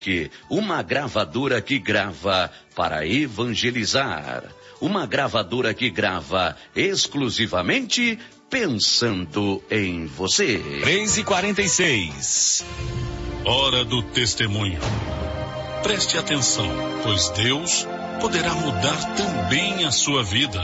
Uma gravadora que grava para evangelizar. Uma gravadora que grava exclusivamente pensando em você. 3h46. Hora do testemunho. Preste atenção, pois Deus poderá mudar também a sua vida.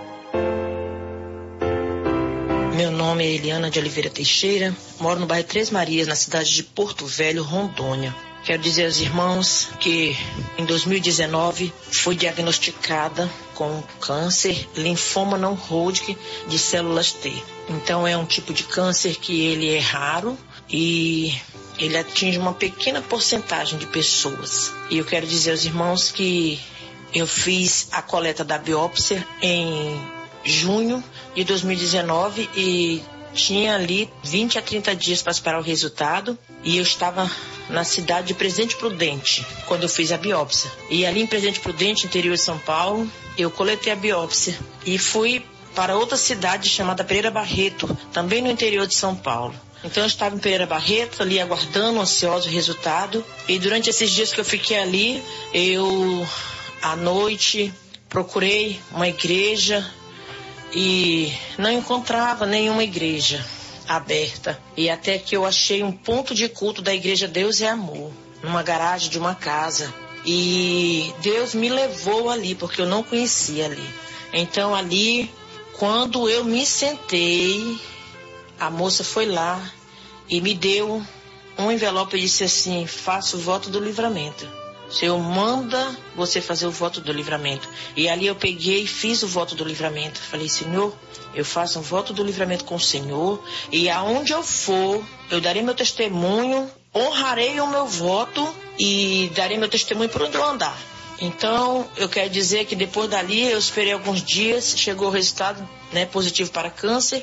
Meu nome é Eliana de Oliveira Teixeira, moro no bairro Três Marias, na cidade de Porto Velho, Rondônia. Quero dizer aos irmãos que em 2019 fui diagnosticada com câncer linfoma não Hodgkin de células T. Então é um tipo de câncer que ele é raro e ele atinge uma pequena porcentagem de pessoas. E eu quero dizer aos irmãos que eu fiz a coleta da biópsia em junho de 2019 e tinha ali 20 a 30 dias para esperar o resultado, e eu estava na cidade de Presidente Prudente quando eu fiz a biópsia. E ali em Presidente Prudente, interior de São Paulo, eu coletei a biópsia e fui para outra cidade chamada Pereira Barreto, também no interior de São Paulo. Então eu estava em Pereira Barreto, ali aguardando ansioso o resultado, e durante esses dias que eu fiquei ali, eu à noite procurei uma igreja e não encontrava nenhuma igreja aberta. E até que eu achei um ponto de culto da igreja Deus é Amor, numa garagem de uma casa. E Deus me levou ali, porque eu não conhecia ali. Então ali, quando eu me sentei, a moça foi lá e me deu um envelope e disse assim: faça o voto do livramento. O Senhor manda você fazer o voto do livramento. E ali eu peguei e fiz o voto do livramento. Falei: Senhor, eu faço um voto do livramento com o Senhor, e aonde eu for, eu darei meu testemunho, honrarei o meu voto e darei meu testemunho por onde eu andar. Então, eu quero dizer que depois dali, eu esperei alguns dias, chegou o resultado, positivo para câncer.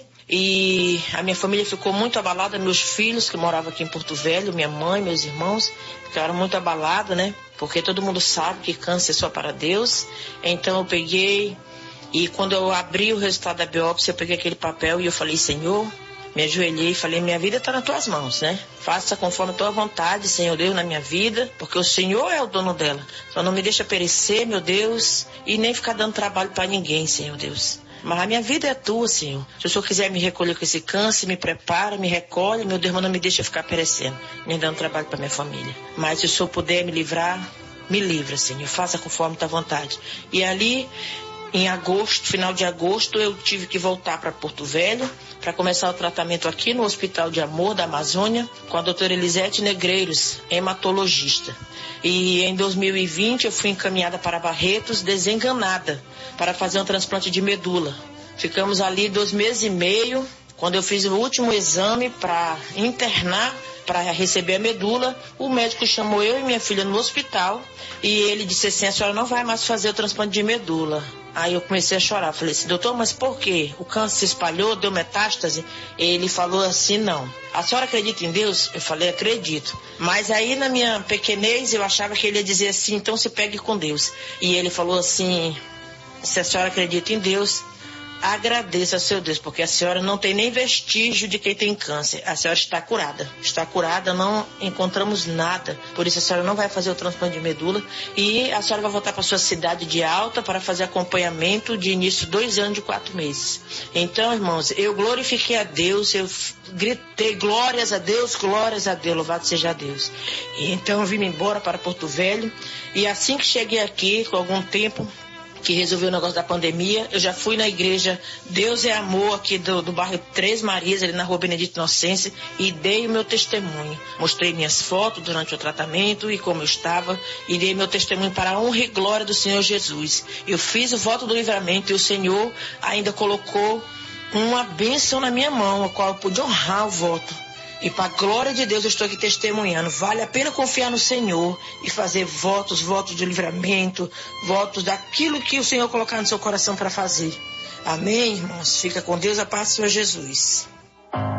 E a minha família ficou muito abalada, meus filhos que moravam aqui em Porto Velho, minha mãe, meus irmãos, ficaram muito abalados, porque todo mundo sabe que câncer é só para Deus. Então eu peguei, e quando eu abri o resultado da biópsia, eu peguei aquele papel e eu falei: Senhor, me ajoelhei e falei: minha vida está nas tuas mãos, Faça conforme a tua vontade, Senhor Deus, na minha vida, porque o Senhor é o dono dela. Só não me deixa perecer, meu Deus, e nem ficar dando trabalho para ninguém, Senhor Deus. Mas a minha vida é tua, Senhor. Se o Senhor quiser me recolher com esse câncer, me prepara, me recolhe, meu Deus, mas não me deixa ficar perecendo, nem dando trabalho para minha família. Mas se o Senhor puder me livrar, me livra, Senhor. Faça conforme a tua vontade. E ali, em agosto, final de agosto, eu tive que voltar para Porto Velho para começar o tratamento aqui no Hospital de Amor da Amazônia com a doutora Elisete Negreiros, hematologista. E em 2020 eu fui encaminhada para Barretos, desenganada, para fazer um transplante de medula. Ficamos ali 2 meses e meio. Quando eu fiz o último exame para internar, para receber a medula, o médico chamou eu e minha filha no hospital e ele disse assim: a senhora não vai mais fazer o transplante de medula. Aí eu comecei a chorar, falei assim: doutor, mas por quê? O câncer se espalhou, deu metástase? Ele falou assim: não. A senhora acredita em Deus? Eu falei: acredito. Mas aí na minha pequenez eu achava que ele ia dizer assim: então se pegue com Deus. E ele falou assim: se a senhora acredita em Deus, agradeça ao seu Deus, porque a senhora não tem nem vestígio de quem tem câncer. A senhora está curada. Está curada, não encontramos nada. Por isso a senhora não vai fazer o transplante de medula e a senhora vai voltar para sua cidade de Alta para fazer acompanhamento de início 2 anos de 4 meses. Então, irmãos, eu glorifiquei a Deus, eu gritei glórias a Deus, louvado seja Deus. E então eu vim embora para Porto Velho e assim que cheguei aqui, com algum tempo que resolveu o negócio da pandemia, eu já fui na igreja Deus é Amor, aqui do bairro Três Marias, ali na Rua Benedito Inocêncio, e dei o meu testemunho. Mostrei minhas fotos durante o tratamento e como eu estava, e dei meu testemunho para a honra e glória do Senhor Jesus. Eu fiz o voto do livramento e o Senhor ainda colocou uma bênção na minha mão, a qual eu pude honrar o voto. E para a glória de Deus eu estou aqui testemunhando. Vale a pena confiar no Senhor e fazer votos de livramento, votos daquilo que o Senhor colocar no seu coração para fazer. Amém, irmãos? Fica com Deus, a paz do Senhor Jesus.